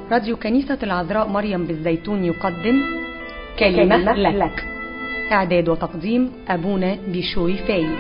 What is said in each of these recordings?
راديو كنيسة العذراء مريم بالزيتون يقدم كلمة لك. إعداد وتقديم أبونا بشوي فايد.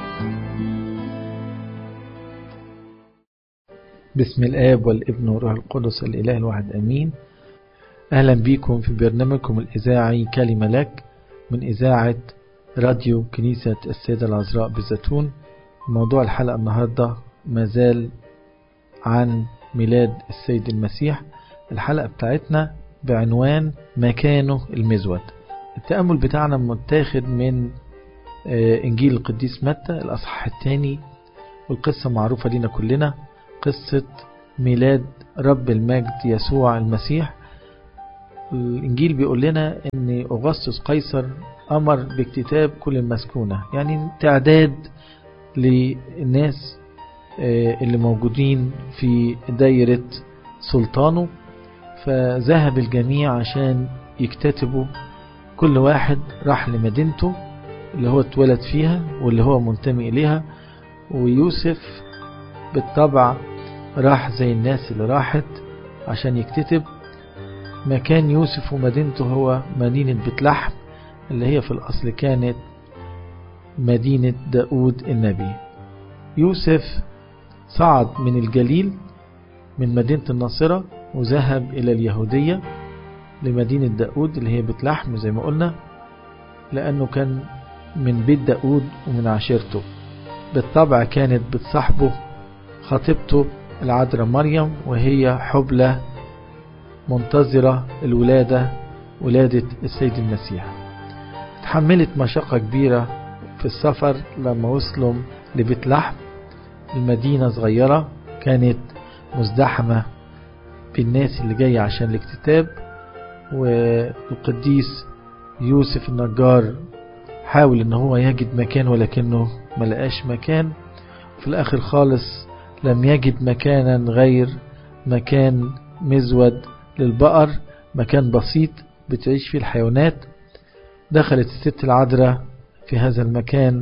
بسم الآب والابن والروح القدس الإله الواحد أمين. أهلا بكم في برنامجكم الإذاعي كلمة لك من إذاعة راديو كنيسة السيدة العذراء بالزيتون. موضوع الحلقة النهاردة مازال عن ميلاد السيد المسيح. الحلقة بتاعتنا بعنوان مكانه المزود. التأمل بتاعنا متاخد من إنجيل القديس متى الأصحاح الثاني، والقصة معروفة لنا كلنا، قصة ميلاد رب المجد يسوع المسيح. الإنجيل بيقول لنا أن أغسطس قيصر أمر باكتتاب كل المسكونة، يعني تعداد للناس اللي موجودين في دايرة سلطانه. فذهب الجميع عشان يكتتبوا، كل واحد راح لمدينته اللي هو اتولد فيها واللي هو منتمي إليها. ويوسف بالطبع راح زي الناس اللي راحت عشان يكتتب. مكان يوسف ومدينته هو مدينة بيت لحم، اللي هي في الأصل كانت مدينة داود النبي. يوسف صعد من الجليل من مدينة الناصرة وذهب إلى اليهودية لمدينة داود اللي هي بيت لحم زي ما قلنا، لأنه كان من بيت داود ومن عشيرته. بالطبع كانت بتصاحبه خطيبته العذراء مريم، وهي حبلى منتظرة الولادة، ولادة السيد المسيح. تحملت مشقة كبيرة في السفر لما وصلوا لبيت لحم. المدينة صغيرة كانت مزدحمة بالناس اللي جاية عشان الاكتتاب، والقديس يوسف النجار حاول ان هو يجد مكان ولكنه ملقاش مكان. في الاخر خالص لم يجد مكانا غير مكان مزود للبقر، مكان بسيط بتعيش فيه الحيوانات. دخلت الست العذراء في هذا المكان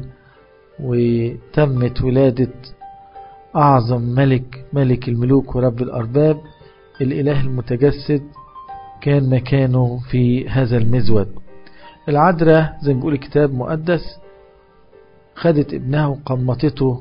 وتمت ولادة أعظم ملك الملوك ورب الأرباب، الإله المتجسد. كان مكانه في هذا المزود. العذراء زي ما بيقول الكتاب المقدس خدت ابنها وقمطته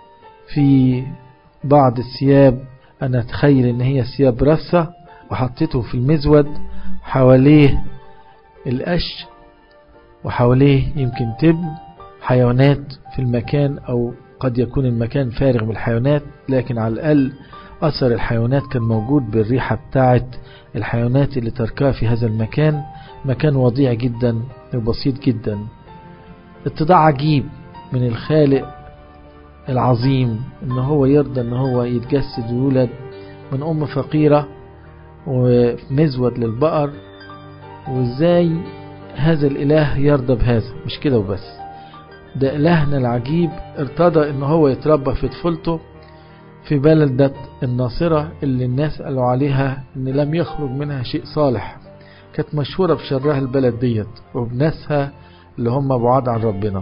في بعض الثياب، أنا أتخيل إن هي ثياب رصة، وحطته في المزود حواليه القش وحواليه يمكن تبن حيوانات في المكان، أو قد يكون المكان فارغ بالحيوانات، لكن على الأقل أثر الحيوانات كان موجود بالريحة بتاعت الحيوانات اللي تركها في هذا المكان. مكان وضيع جدا وبسيط جدا. اتضاع عجيب من الخالق العظيم ان هو يرضى ان هو يتجسد ويولد من ام فقيرة ومزود للبقر. وازاي هذا الاله يرضى بهذا؟ مش كده وبس، ده الهنا العجيب ارتضى ان هو يتربى في طفولته في بلدة الناصرة اللي الناس قالوا عليها ان لم يخرج منها شيء صالح. كانت مشهورة بشرها البلد ديت وبناسها اللي هم بعاد عن ربنا.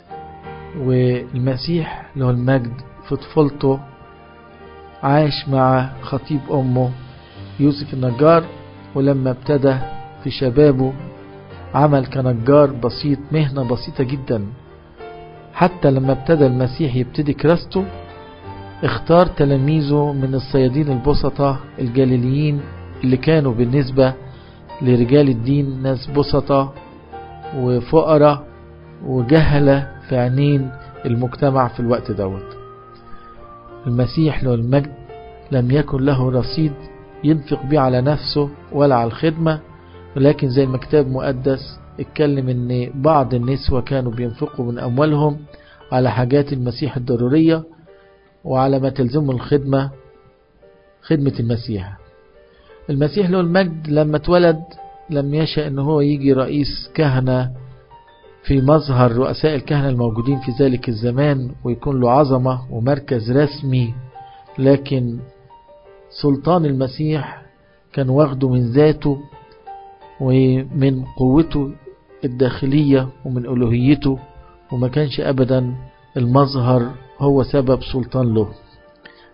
والمسيح له المجد في طفولته عاش مع خطيب أمه يوسف النجار، ولما ابتدى في شبابه عمل كنجار بسيط، مهنة بسيطة جدا. حتى لما ابتدى المسيح يبتدي كراسته اختار تلاميذه من الصيادين البسطة الجليليين اللي كانوا بالنسبة لرجال الدين ناس بسطة وفقراء وجهلة في عينين المجتمع في الوقت دوت. المسيح له المجد لم يكن له رصيد ينفق بيه على نفسه ولا على الخدمة، ولكن زي ما الكتاب المقدس اتكلم ان بعض النسوة كانوا بينفقوا من اموالهم على حاجات المسيح الضرورية وعلى ما تلزمه الخدمة، خدمة المسيح. المسيح له المجد لما اتولد لم يشاء ان هو يجي رئيس كهنة في مظهر رؤساء الكهنة الموجودين في ذلك الزمان ويكون له عظمة ومركز رسمي، لكن سلطان المسيح كان واخده من ذاته ومن قوته الداخلية ومن ألوهيته، وما كانش أبدا المظهر هو سبب سلطان له.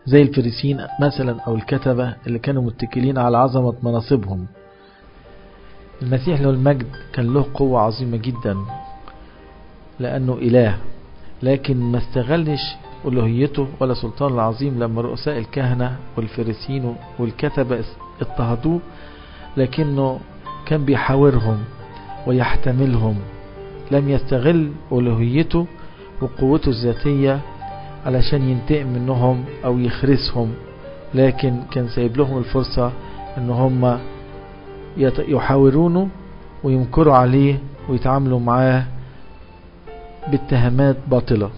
زي الفريسيين مثلا أو الكتبة اللي كانوا متكلين على عظمة مناصبهم. المسيح له المجد كان له قوة عظيمة جدا لأنه إله، لكن ما استغلش ألوهيته ولا سلطان العظيم لما رؤساء الكهنة والفريسيين والكتبة اضطهدوه، لكنه كان بيحاورهم ويحتملهم. لم يستغل ألوهيته وقوته الذاتية علشان ينتقم منهم أو يخرسهم، لكن كان سايب لهم الفرصة ان هم يحاورونه وينكروا عليه ويتعاملوا معاه باتهامات باطلة.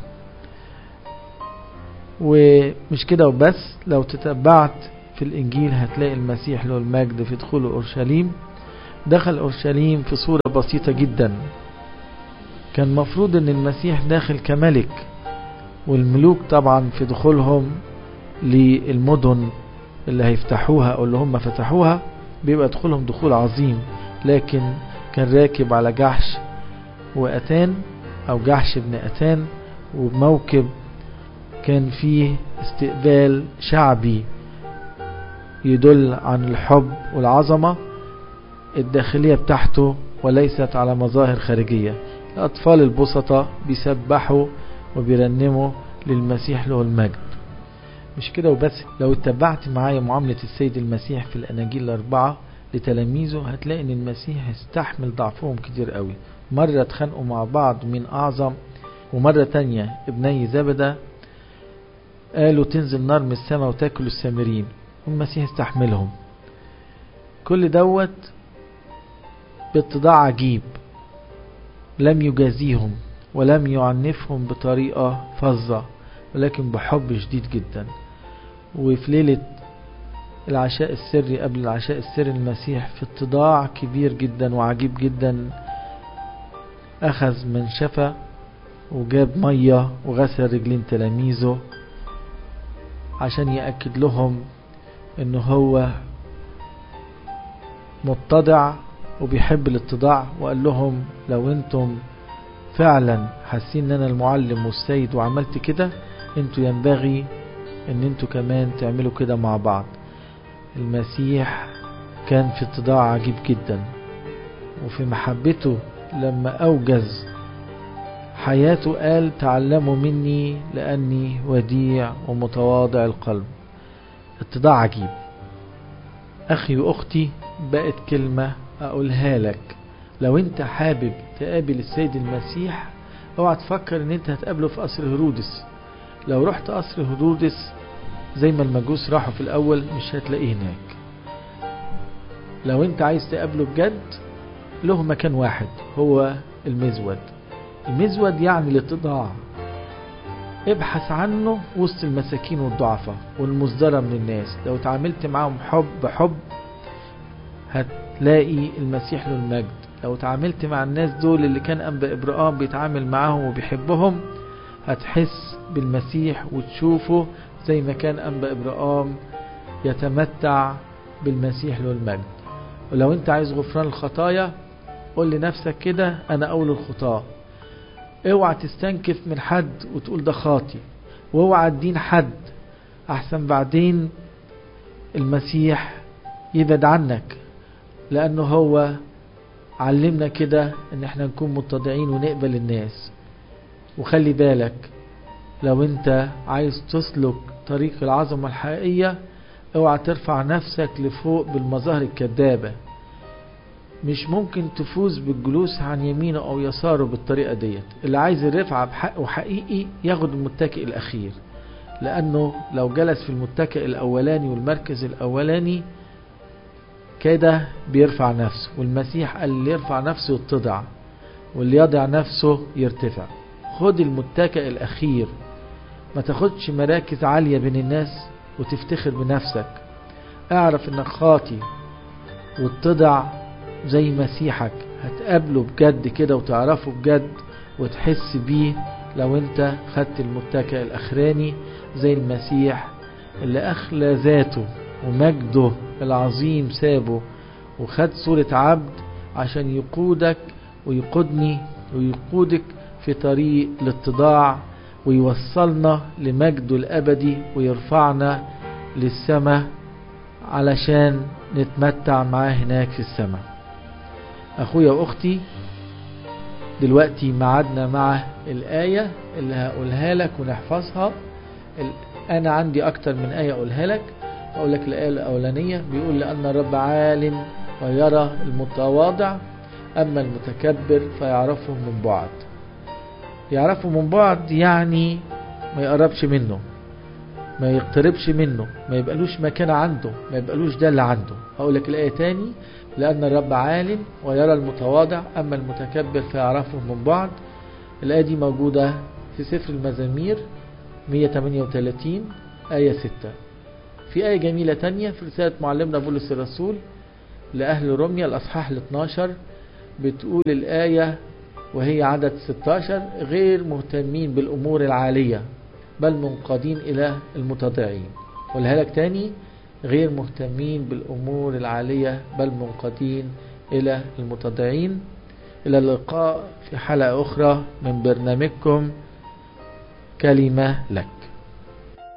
ومش كده وبس، لو تتبعت في الإنجيل هتلاقي المسيح له المجد في دخوله أورشليم دخل أورشليم في صورة بسيطة جدا. كان مفروض ان المسيح داخل كملك، والملوك طبعا في دخولهم للمدن اللي هيفتحوها او اللي هم فتحوها بيبقى دخولهم دخول عظيم، لكن كان راكب على جحش وأتان او جحش بن أتان، وموكب كان فيه استقبال شعبي يدل عن الحب والعظمة الداخلية بتاعته وليست على مظاهر خارجية. الأطفال البسطاء بيسبحوا وبيرنموا للمسيح له المجد. مش كده وبس، لو اتبعت معايا معاملة السيد المسيح في الأناجيل الأربعة لتلاميذه هتلاقي ان المسيح استحمل ضعفهم كتير قوي. مرة اتخانقوا مع بعض من أعظم، ومرة تانية ابني زبدة قالوا تنزل نار من السماء وتاكل السامرين، والمسيح استحملهم. كل دوت باتضاع عجيب، لم يجازيهم ولم يعنفهم بطريقة فظة، ولكن بحب شديد جدا. وفي ليلة العشاء السري قبل العشاء السري المسيح في اتضاع كبير جدا وعجيب جدا أخذ منشفة وجاب مية وغسل رجلين تلاميذه عشان يأكد لهم انه هو متضع وبيحب الاتضاع. وقال لهم لو انتم فعلا حاسين ان انا المعلم والسيد وعملت كده، انتوا ينبغي ان انتوا كمان تعملوا كده مع بعض. المسيح كان في اتضاع عجيب جدا، وفي محبته لما اوجز حياته قال تعلموا مني لاني وديع ومتواضع القلب. اتضاع عجيب. اخي واختي، بقت كلمة اقولها لك، لو انت حابب تقابل السيد المسيح اوعى تفكر ان انت هتقابله في قصر هيرودس. لو رحت قصر هيرودس زي ما المجوس راحوا في الاول مش هتلاقيه هناك. لو انت عايز تقابله بجد له مكان واحد، هو المزود. المزود يعني الاتضاع. ابحث عنه وسط المساكين والضعفاء والمزدرى من الناس. لو تعاملت معهم حب هتلاقي المسيح له المجد. لو تعاملت مع الناس دول اللي كان أنبا إبراهيم بيتعامل معهم وبيحبهم هتحس بالمسيح وتشوفه زي ما كان أنبا إبراهيم يتمتع بالمسيح له المجد. ولو انت عايز غفران الخطايا قول لنفسك كده أنا أول الخطاة. اوعى تستنكف من حد وتقول ده خاطي، واوعى تدين حد احسن بعدين المسيح يبعد عنك، لانه هو علمنا كده ان احنا نكون متضعين ونقبل الناس. وخلي بالك لو انت عايز تسلك طريق العظمة الحقيقية اوعى ترفع نفسك لفوق بالمظاهر الكذابة. مش ممكن تفوز بالجلوس عن يمينه او يساره بالطريقة ديت. اللي عايز الرفعة بحق وحقيقي ياخد المتكئ الاخير، لانه لو جلس في المتكئ الاولاني والمركز الاولاني كده بيرفع نفسه. والمسيح قال اللي يرفع نفسه يتضع واللي يضع نفسه يرتفع. خد المتكئ الاخير، ما تاخدش مراكز عالية بين الناس وتفتخر بنفسك. اعرف انك خاطي واتضع زي مسيحك، هتقابله بجد كده وتعرفه بجد وتحس بيه لو انت خدت المتكئ الاخراني زي المسيح اللي اخلى ذاته ومجده العظيم سابه وخد صورة عبد عشان يقودك ويقودني ويقودك في طريق الاتضاع ويوصلنا لمجده الأبدي ويرفعنا للسماء علشان نتمتع معاه هناك في السماء. أخويا وأختي، دلوقتي معادنا مع الآية اللي هقولها لك ونحفظها. أنا عندي أكتر من آية أقولها لك. أقول لك الآية الأولانية بيقول: لأن الرب عال ويرى المتواضع، أما المتكبر فيعرفه من بعد. يعرفه من بعد يعني ما يقربش منه، ما يقتربش منه، ما يبقالوش مكان عنده، ما يبقالوش ده اللي عنده. أقول لك الآية تاني: لأن الرب عال ويرى المتواضع، أما المتكبر فيعرفه من بعد. الآية دي موجودة في سفر المزامير 138 آية 6. في آية جميلة تانية في رسالة معلمنا بولس الرسول لأهل روميا الأصحاح 12، بتقول الآية وهي عدد 16: غير مهتمين بالأمور العالية بل منقادين إلى المتضعين. قولها لك تاني: غير مهتمين بالأمور العالية بل منقادين إلى المتضعين. إلى اللقاء في حلقة أخرى من برنامجكم كلمة لك.